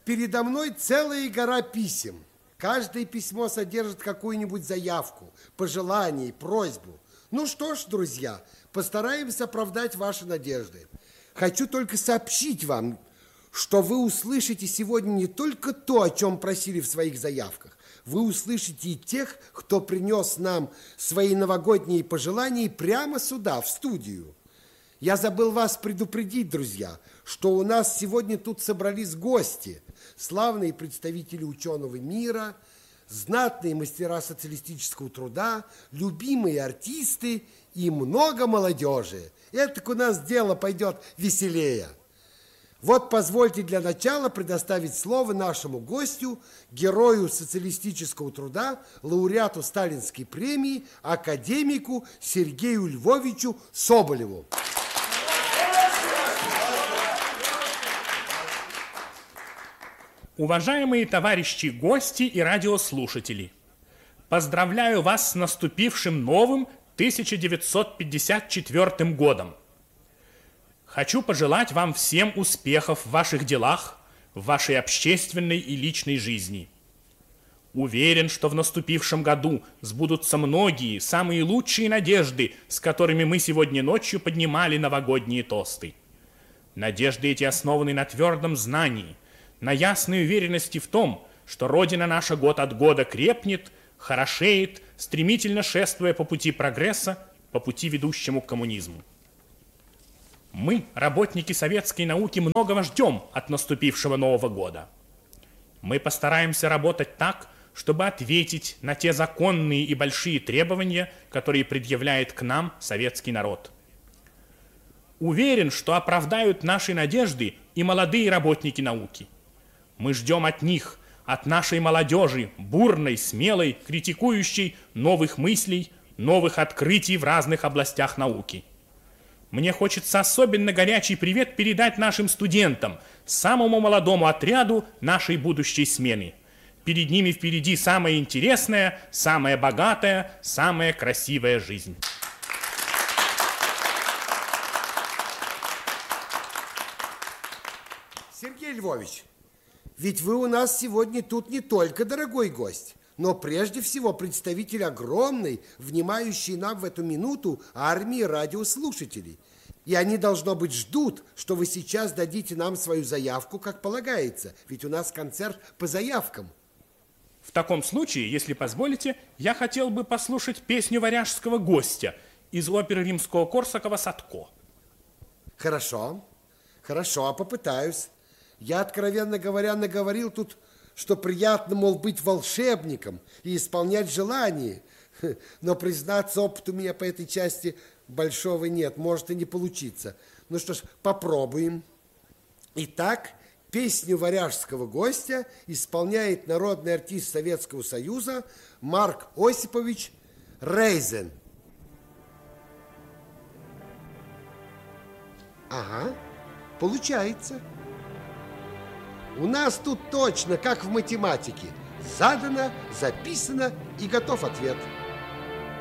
Передо мной целая гора писем. Каждое письмо содержит какую-нибудь заявку, пожелание, просьбу. Ну что ж, друзья, постараемся оправдать ваши надежды. Хочу только сообщить вам, что вы услышите сегодня не только то, о чем просили в своих заявках. Вы услышите и тех, кто принес нам свои новогодние пожелания прямо сюда, в студию. Я забыл вас предупредить, друзья, что у нас сегодня тут собрались гости, славные представители ученого мира, знатные мастера социалистического труда, любимые артисты и много молодежи. Это у нас дело пойдет веселее. Вот позвольте для начала предоставить слово нашему гостю, герою социалистического труда, лауреату Сталинской премии, академику Сергею Львовичу Соболеву. Уважаемые товарищи гости и радиослушатели, поздравляю вас с наступившим новым 1954 годом. Хочу пожелать вам всем успехов в ваших делах, в вашей общественной и личной жизни. Уверен, что в наступившем году сбудутся многие, самые лучшие надежды, с которыми мы сегодня ночью поднимали новогодние тосты. Надежды эти основаны на твердом знании, на ясной уверенности в том, что Родина наша год от года крепнет, хорошеет, стремительно шествуя по пути прогресса, по пути, ведущему к коммунизму. Мы, работники советской науки, многого ждем от наступившего Нового года. Мы постараемся работать так, чтобы ответить на те законные и большие требования, которые предъявляет к нам советский народ. Уверен, что оправдают наши надежды и молодые работники науки. Мы ждем от них, от нашей молодежи, бурной, смелой, критикующей новых мыслей, новых открытий в разных областях науки. Мне хочется особенно горячий привет передать нашим студентам, самому молодому отряду нашей будущей смены. Перед ними впереди самая интересная, самая богатая, самая красивая жизнь. Сергей Львович, ведь вы у нас сегодня тут не только дорогой гость, но прежде всего представитель огромной, внимающей нам в эту минуту армии радиослушателей. И они, должно быть, ждут, что вы сейчас дадите нам свою заявку, как полагается, ведь у нас концерт по заявкам. В таком случае, если позволите, я хотел бы послушать песню «Варяжского гостя» из оперы Римского-Корсакова «Садко». Хорошо, попытаюсь. Я, откровенно говоря, наговорил тут, что приятно, мол, быть волшебником и исполнять желания. Но, признаться, опыта у меня по этой части большого нет, может и не получиться. Ну что ж, попробуем. Итак, песню «Варяжского гостя» исполняет народный артист Советского Союза Марк Осипович Рейзен. Ага, получается. У нас тут точно, как в математике. Задано, записано и готов ответ.